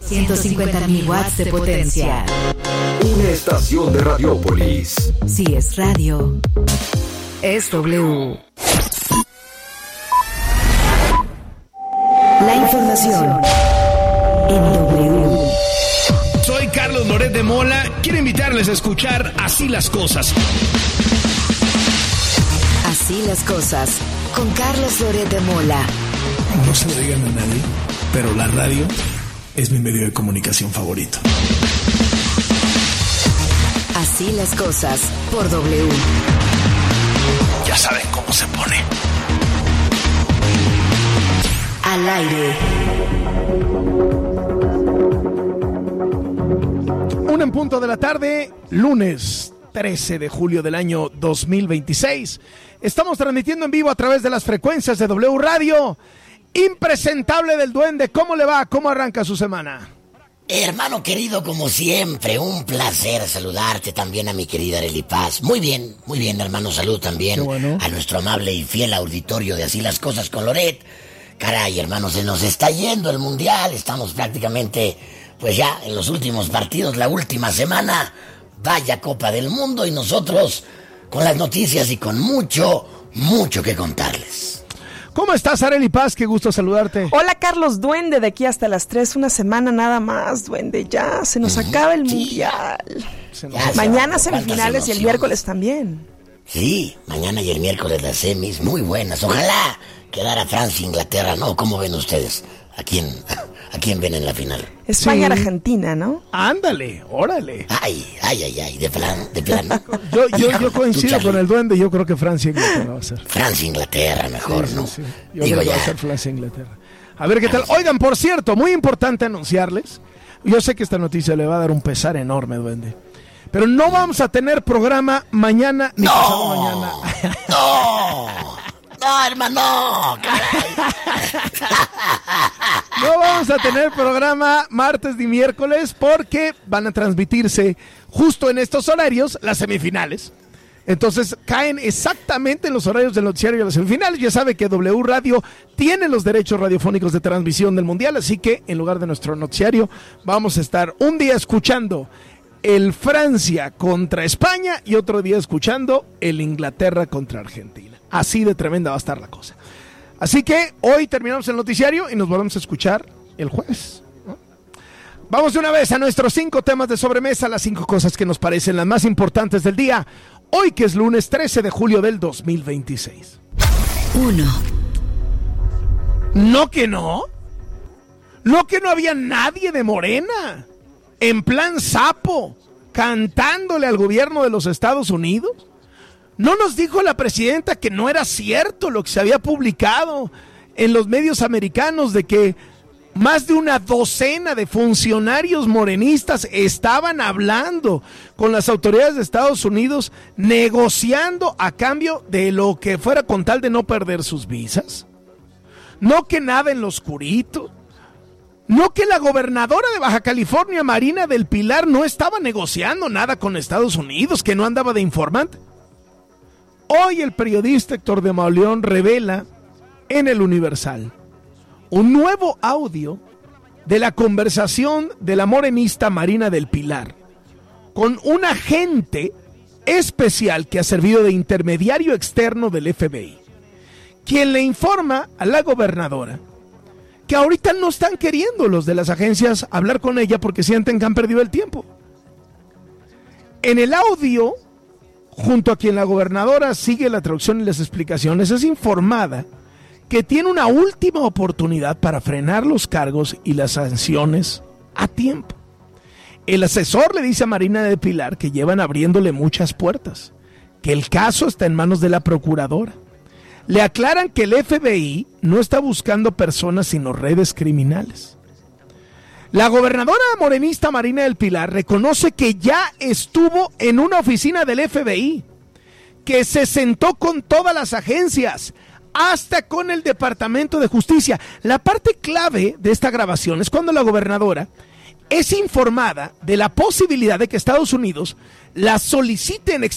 150.000 watts de potencia. Una estación de Radiópolis. Si es radio, es W. La información en W. Soy Carlos Loret de Mola. Quiero invitarles a escuchar Así las Cosas. Así las cosas, con Carlos Loret de Mola. No se lo digan a nadie, pero la radio es mi medio de comunicación favorito. Así las cosas, por W. Ya saben cómo se pone. Al aire. 1:00 p.m, lunes 13 de julio del año 2026. Estamos transmitiendo en vivo a través de las frecuencias de W Radio. Impresentable del Duende, ¿cómo le va? ¿Cómo arranca su semana? Hermano querido, como siempre, un placer saludarte, también a mi querida Arely Paz. Muy bien, hermano, salud también. Bueno. A nuestro amable y fiel auditorio de Así las Cosas con Loret. Caray, hermano, se nos está yendo el Mundial, estamos prácticamente, pues ya en los últimos partidos, la última semana. Vaya Copa del Mundo y nosotros con las noticias y con mucho que contarles. ¿Cómo estás, Arely Paz? Qué gusto saludarte. Hola, Carlos Duende, de aquí hasta las 3, una semana nada más, Duende, ya se nos acaba el Mundial. Mañana semifinales y el miércoles también. Sí, mañana y el miércoles las semis, muy buenas. Ojalá quedara Francia e Inglaterra, ¿no? ¿Cómo ven ustedes? ¿A quién ven en la final? España-Argentina, ¿no? Ándale, órale. Ay, de plan. Yo coincido con el Duende, yo creo que Francia e Inglaterra va a ser. Francia e Inglaterra, mejor, ¿no? Sí. Yo creo que va a ser Francia e Inglaterra. A ver qué tal. Oigan, por cierto, muy importante anunciarles. Yo sé que esta noticia le va a dar un pesar enorme, Duende. Pero no vamos a tener programa mañana ni pasado mañana. No, hermano, caray. No vamos a tener programa martes ni miércoles porque van a transmitirse justo en estos horarios las semifinales. Entonces caen exactamente en los horarios del noticiario de las semifinales. Ya sabe que W Radio tiene los derechos radiofónicos de transmisión del Mundial, así que en lugar de nuestro noticiario vamos a estar un día escuchando el Francia contra España y otro día escuchando el Inglaterra contra Argentina. Así de tremenda va a estar la cosa. Así que hoy terminamos el noticiario y nos volvemos a escuchar el jueves, ¿no? Vamos de una vez a nuestros 5 temas de sobremesa, las 5 cosas que nos parecen las más importantes del día. Hoy que es lunes 13 de julio del 2026. 1. ¿No que no? ¿No que no había nadie de Morena? En plan sapo, cantándole al gobierno de los Estados Unidos. ¿No nos dijo la presidenta que no era cierto lo que se había publicado en los medios americanos de que más de una docena de funcionarios morenistas estaban hablando con las autoridades de Estados Unidos, negociando a cambio de lo que fuera con tal de no perder sus visas? ¿No que nada en lo oscurito? ¿No que la gobernadora de Baja California, Marina del Pilar, no estaba negociando nada con Estados Unidos, que no andaba de informante? Hoy el periodista Héctor de Mauleón revela en El Universal un nuevo audio de la conversación de la morenista Marina del Pilar con un agente especial que ha servido de intermediario externo del FBI, quien le informa a la gobernadora que ahorita no están queriendo los de las agencias hablar con ella porque sienten que han perdido el tiempo. En el audio, junto a quien la gobernadora sigue la traducción y las explicaciones, es informada que tiene una última oportunidad para frenar los cargos y las sanciones a tiempo. El asesor le dice a Marina de Pilar que llevan abriéndole muchas puertas, que el caso está en manos de la procuradora. Le aclaran que el FBI no está buscando personas sino redes criminales. La gobernadora morenista Marina del Pilar reconoce que ya estuvo en una oficina del FBI, que se sentó con todas las agencias, hasta con el Departamento de Justicia. La parte clave de esta grabación es cuando la gobernadora es informada de la posibilidad de que Estados Unidos la solicite en